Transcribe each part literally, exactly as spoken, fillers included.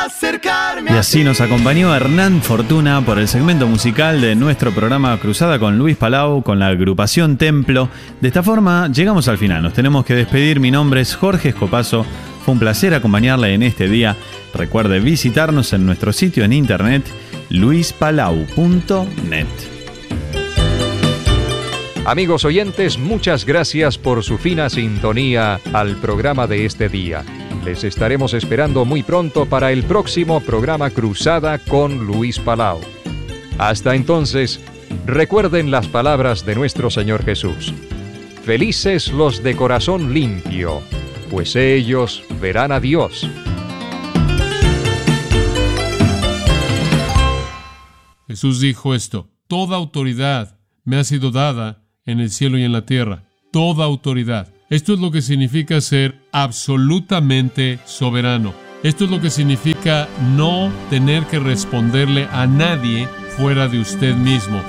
acercarme. Y así nos acompañó Hernán Fortuna por el segmento musical de nuestro programa Cruzada con Luis Palau, con la agrupación Templo. De esta forma llegamos al final, nos tenemos que despedir. Mi nombre es Jorge Escopazo, fue un placer acompañarle en este día. Recuerde visitarnos en nuestro sitio en internet luis palau punto net. Amigos oyentes, muchas gracias por su fina sintonía al programa de este día. Les estaremos esperando muy pronto para el próximo programa Cruzada con Luis Palau. Hasta entonces, recuerden las palabras de nuestro Señor Jesús. Felices los de corazón limpio, pues ellos verán a Dios. Jesús dijo esto: toda autoridad me ha sido dada en el cielo y en la tierra. Toda autoridad. Esto es lo que significa ser absolutamente soberano. Esto es lo que significa no tener que responderle a nadie fuera de usted mismo.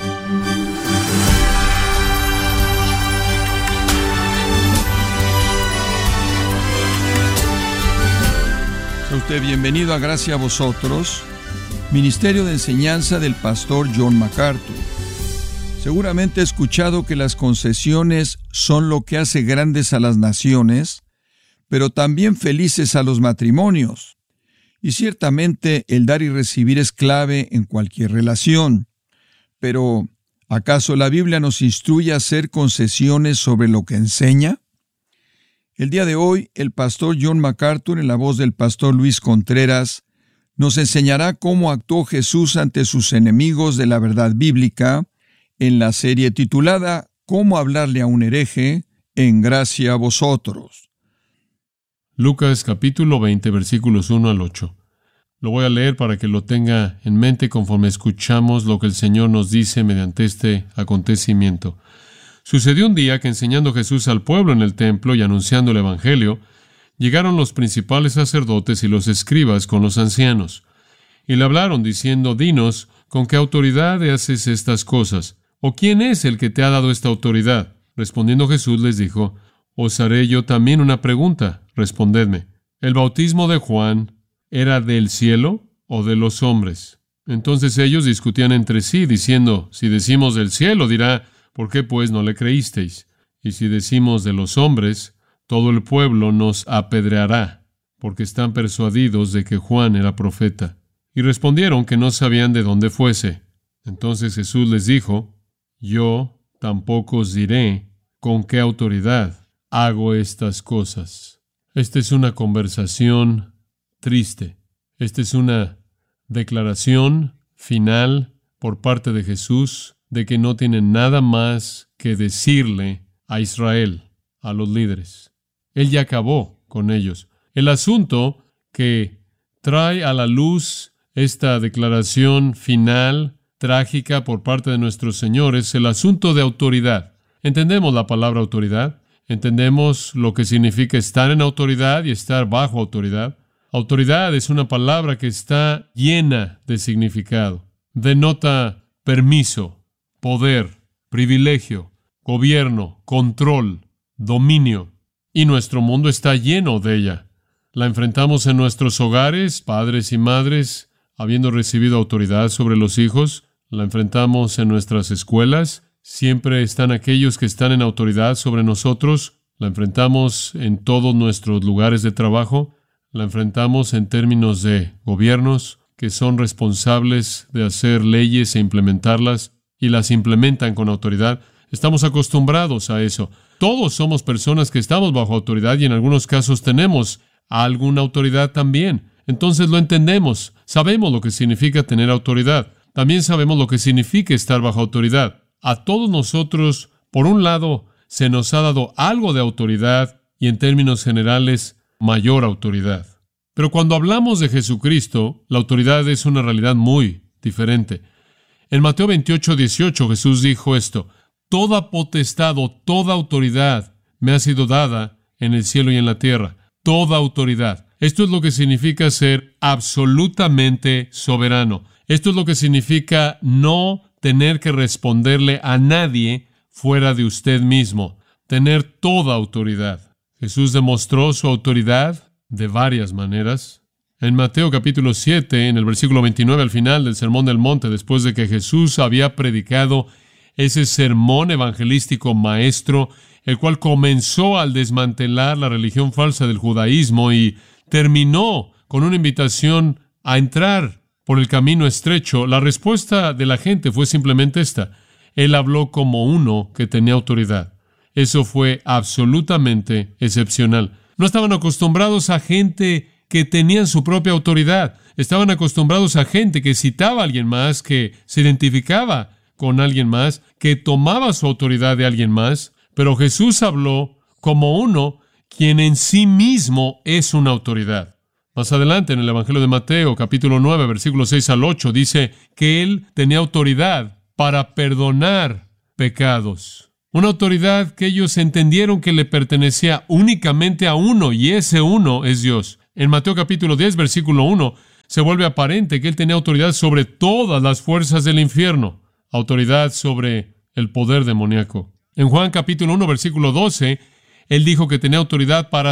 Sea usted bienvenido a Gracia a Vosotros, Ministerio de Enseñanza del Pastor John MacArthur. Seguramente ha escuchado que las concesiones son lo que hace grandes a las naciones, pero también felices a los matrimonios. Y ciertamente el dar y recibir es clave en cualquier relación. Pero, ¿acaso la Biblia nos instruye a hacer concesiones sobre lo que enseña? El día de hoy, el pastor John MacArthur, en la voz del pastor Luis Contreras, nos enseñará cómo actuó Jesús ante sus enemigos de la verdad bíblica, en la serie titulada ¿Cómo hablarle a un hereje? En Gracia a Vosotros. Lucas capítulo veinte, versículos uno al ocho. Lo voy a leer para que lo tenga en mente conforme escuchamos lo que el Señor nos dice mediante este acontecimiento. Sucedió un día que, enseñando Jesús al pueblo en el templo y anunciando el Evangelio, llegaron los principales sacerdotes y los escribas con los ancianos, y le hablaron diciendo: dinos, ¿con qué autoridad haces estas cosas? ¿O quién es el que te ha dado esta autoridad? Respondiendo Jesús les dijo: os haré yo también una pregunta, respondedme. ¿El bautismo de Juan era del cielo o de los hombres? Entonces ellos discutían entre sí, diciendo: si decimos del cielo, dirá: ¿por qué pues no le creísteis? Y si decimos de los hombres, todo el pueblo nos apedreará, porque están persuadidos de que Juan era profeta. Y respondieron que no sabían de dónde fuese. Entonces Jesús les dijo: yo tampoco os diré con qué autoridad hago estas cosas. Esta es una conversación triste. Esta es una declaración final por parte de Jesús de que no tiene nada más que decirle a Israel, a los líderes. Él ya acabó con ellos. El asunto que trae a la luz esta declaración final trágica por parte de nuestro Señor es el asunto de autoridad. ¿Entendemos la palabra autoridad? ¿Entendemos lo que significa estar en autoridad y estar bajo autoridad? Autoridad es una palabra que está llena de significado. Denota permiso, poder, privilegio, gobierno, control, dominio. Y nuestro mundo está lleno de ella. La enfrentamos en nuestros hogares, padres y madres, habiendo recibido autoridad sobre los hijos. La enfrentamos en nuestras escuelas. Siempre están aquellos que están en autoridad sobre nosotros. La enfrentamos en todos nuestros lugares de trabajo. La enfrentamos en términos de gobiernos que son responsables de hacer leyes e implementarlas, y las implementan con autoridad. Estamos acostumbrados a eso. Todos somos personas que estamos bajo autoridad y en algunos casos tenemos alguna autoridad también. Entonces lo entendemos. Sabemos lo que significa tener autoridad. También sabemos lo que significa estar bajo autoridad. A todos nosotros, por un lado, se nos ha dado algo de autoridad y, en términos generales, mayor autoridad. Pero cuando hablamos de Jesucristo, la autoridad es una realidad muy diferente. En Mateo veintiocho, dieciocho, Jesús dijo esto: toda potestad o toda autoridad me ha sido dada en el cielo y en la tierra. Toda autoridad. Esto es lo que significa ser absolutamente soberano. Esto es lo que significa no tener que responderle a nadie fuera de usted mismo. Tener toda autoridad. Jesús demostró su autoridad de varias maneras. En Mateo capítulo siete, en el versículo veintinueve, al final del Sermón del Monte, después de que Jesús había predicado ese sermón evangelístico maestro, el cual comenzó al desmantelar la religión falsa del judaísmo y terminó con una invitación a entrar por el camino estrecho, la respuesta de la gente fue simplemente esta: Él habló como uno que tenía autoridad. Eso fue absolutamente excepcional. No estaban acostumbrados a gente que tenían su propia autoridad. Estaban acostumbrados a gente que citaba a alguien más, que se identificaba con alguien más, que tomaba su autoridad de alguien más. Pero Jesús habló como uno quien en sí mismo es una autoridad. Más adelante, en el Evangelio de Mateo, capítulo nueve, versículos seis al ocho, dice que Él tenía autoridad para perdonar pecados. Una autoridad que ellos entendieron que le pertenecía únicamente a uno, y ese uno es Dios. En Mateo capítulo diez, versículo uno, se vuelve aparente que Él tenía autoridad sobre todas las fuerzas del infierno, autoridad sobre el poder demoníaco. En Juan capítulo uno, versículo doce, Él dijo que tenía autoridad para